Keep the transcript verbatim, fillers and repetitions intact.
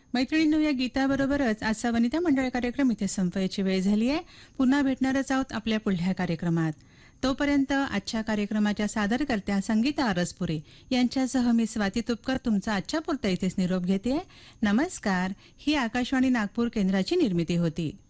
मैत्रिणींनो, या गीताबरोबरच आजचा वनिता मंडळ कार्यक्रम इथे संपवायची वेळ झाली आहे. पुन्हा भेटणारच आहोत आपल्या पुढल्या कार्यक्रमात. तोपर्यंत आजच्या कार्यक्रमाच्या सादरकर्त्या संगीता आरसपुरे यांच्यासह मी स्वाती तुपकर तुमचा आजच्या पुरता इथेच निरोप घेते. नमस्कार. ही आकाशवाणी नागपूर केंद्राची निर्मिती होती.